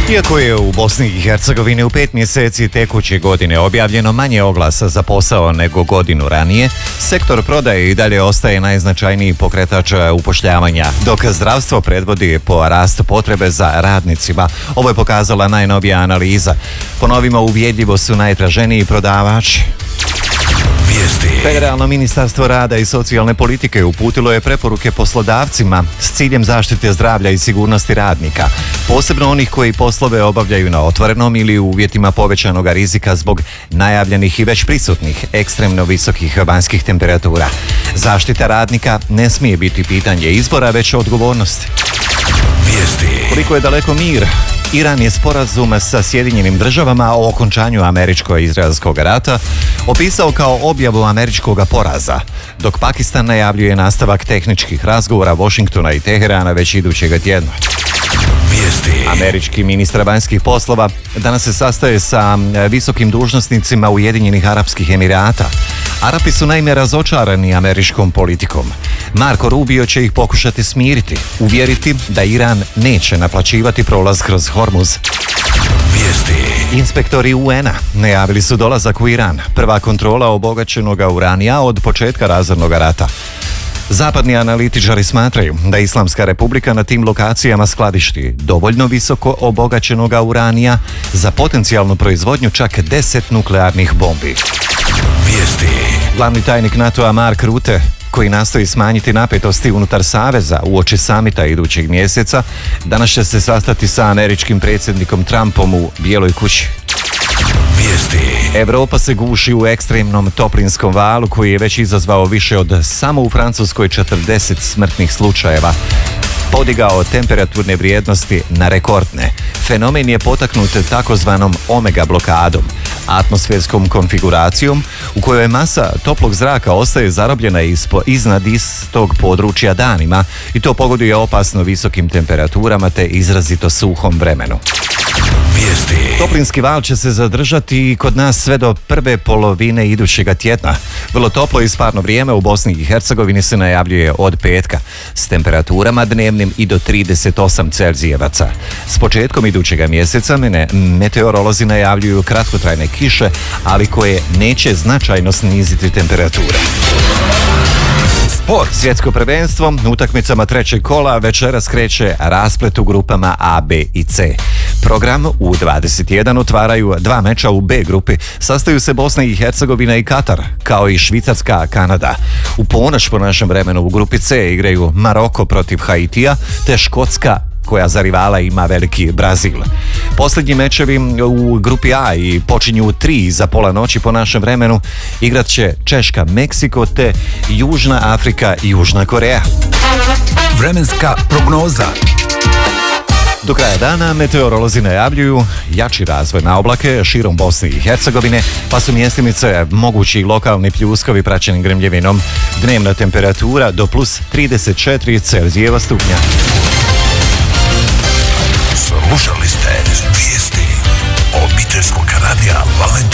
Iako je u Bosni i Hercegovini u 5 mjeseci tekuće godine objavljeno manje oglasa za posao nego godinu ranije, sektor prodaje i dalje ostaje najznačajniji pokretač upošljavanja, dok zdravstvo predvodi po rastu potrebe za radnicima. Ovo je pokazala najnovija analiza. Ponovimo, uvjedljivo su najtraženiji prodavači. Federalno ministarstvo rada i socijalne politike uputilo je preporuke poslodavcima s ciljem zaštite zdravlja i sigurnosti radnika, posebno onih koji poslove obavljaju na otvorenom ili u uvjetima povećanog rizika zbog najavljenih i već prisutnih ekstremno visokih vanjskih temperatura. Zaštita radnika ne smije biti pitanje izbora, već odgovornosti. Koliko je daleko mir? Iran je sporazum sa Sjedinjenim državama o okončanju američko-izraelskog rata opisao kao objavu američkog poraza, dok Pakistan najavljuje nastavak tehničkih razgovora Washingtona i Teherana već idućega tjedna. Američki ministar vanjskih poslova danas se sastaje sa visokim dužnosnicima Ujedinjenih Arapskih Emirata. Arapi su naime razočarani američkom politikom. Marco Rubio će ih pokušati smiriti, uvjeriti da Iran neće naplaćivati prolaz kroz Hormuz. Inspektori UN-a najavili su dolazak u Iran, prva kontrola obogaćenog uranija od početka razornog rata. Zapadni analitičari smatraju da Islamska republika na tim lokacijama skladišti dovoljno visoko obogaćenog uranija za potencijalnu proizvodnju čak 10 nuklearnih bombi. Glavni tajnik NATO-a Mark Rutte, koji nastoji smanjiti napetosti unutar saveza uoči samita idućeg mjeseca, danas će se sastati sa američkim predsjednikom Trumpom u Bijeloj kući. Europa se guši u ekstremnom toplinskom valu koji je već izazvao više od samo u Francuskoj 40 smrtnih slučajeva. Podigao temperaturne vrijednosti na rekordne. Fenomen je potaknut takozvanom omega blokadom, atmosferskom konfiguracijom u kojoj masa toplog zraka ostaje zarobljena iznad istog područja danima i to pogoduje opasno visokim temperaturama te izrazito suhom vremenu. Toplinski val će se zadržati kod nas sve do prve polovine idućega tjedna. Vrlo toplo i sparno vrijeme u Bosni i Hercegovini se najavljuje od petka, s temperaturama dnevnim i do 38 Celzijevaca. S početkom idućega mjeseca meteorolozi najavljuju kratkotrajne kiše, ali koje neće značajno sniziti temperature. Svjetsko prvenstvo utakmicama trećeg kola večeras kreće rasplet u grupama A, B i C. Program u 21 otvaraju dva meča u B grupi. Sastaju se Bosna i Hercegovina i Katar, kao i Švicarska, Kanada. U ponoć po našem vremenu u grupi C igraju Maroko protiv Haitija te Škotska, koja za rivala ima veliki Brazil. Posljednji mečevi u grupi A i počinju u 3 za pola noći po našem vremenu. Igrat će Češka, Meksiko te Južna Afrika i Južna Koreja. Vremenska prognoza. Do kraja dana meteorolozi najavljuju jači razvoj na oblake širom Bosne i Hercegovine, pa su mjestimice mogući lokalni pljuskovi praćeni grmljevinom. Dnevna temperatura do plus 34 Celzijeva stupnja. Slušali ste vijesti obiteljskog radija Valentina.